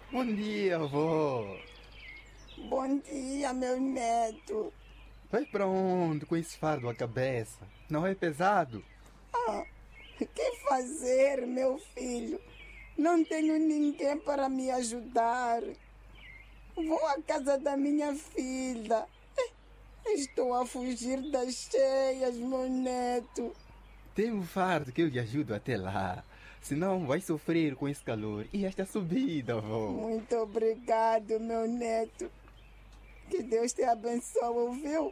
Bom dia, avó. Bom dia, meu neto. Vai pra onde com esse fardo à cabeça? Não é pesado? Que fazer, meu filho? Não tenho ninguém para me ajudar. Vou à casa da minha filha. Estou a fugir das cheias, meu neto. Tem um fardo que eu lhe ajudo até lá. Senão vai sofrer com esse calor e esta subida, avó. Muito obrigado, meu neto. Que Deus te abençoe, viu?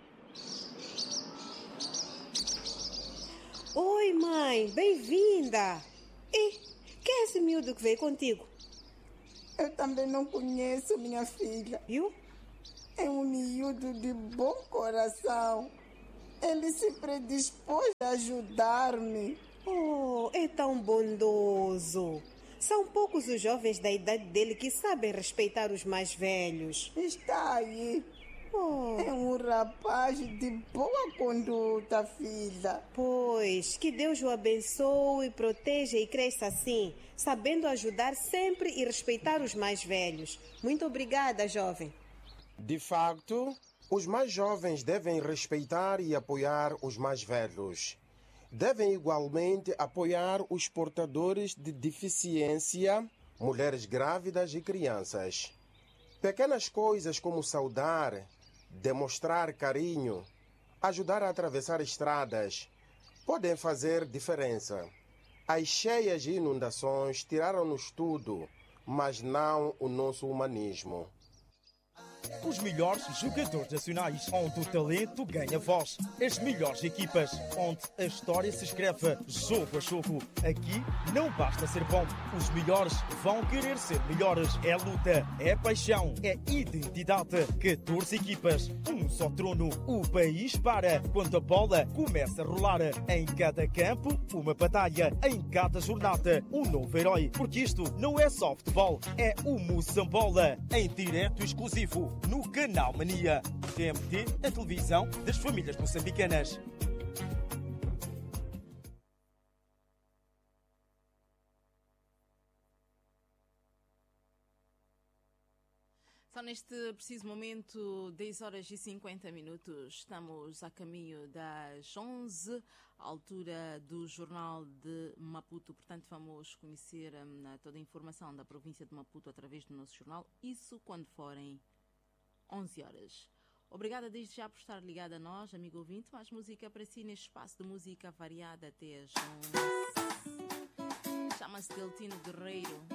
Oi, mãe, bem-vinda. E quem é esse miúdo que veio contigo? Eu também não conheço minha filha. Viu? É um miúdo de bom coração. Ele se predispôs a ajudar-me. Oh, é tão bondoso. São poucos os jovens da idade dele que sabem respeitar os mais velhos. Está aí. Oh, É um rapaz de boa conduta, filha. pois, que Deus o abençoe, proteja e cresça assim, sabendo ajudar sempre e respeitar os mais velhos. Muito obrigada, jovem. De facto, os mais jovens devem respeitar e apoiar os mais velhos. Devem igualmente apoiar os portadores de deficiência, mulheres grávidas e crianças. Pequenas coisas como saudar, demonstrar carinho, ajudar a atravessar estradas, podem fazer diferença. As cheias e inundações tiraram-nos tudo, mas não o nosso humanismo. Os melhores jogadores nacionais, onde o talento ganha voz. As melhores equipas, onde a história se escreve jogo a jogo. Aqui não basta ser bom. Os melhores vão querer ser melhores. É luta, é paixão, é identidade. 14 equipas, um só trono. O país para quando a bola começa a rolar. Em cada campo, uma batalha. Em cada jornada, um novo herói. Porque isto não é só futebol, é o Moçambola. Em direto exclusivo no Canal Mania. TMT, a televisão das famílias moçambicanas. Só neste preciso momento, 10 horas e 50 minutos, estamos a caminho das 11, altura do Jornal de Maputo. Portanto, vamos conhecer toda a informação da província de Maputo através do nosso jornal, isso quando forem 11 horas. Obrigada desde já por estar ligada a nós, amigo ouvinte. Mais música para si neste espaço de música variada até às 11. Chama-se Deltino Guerreiro.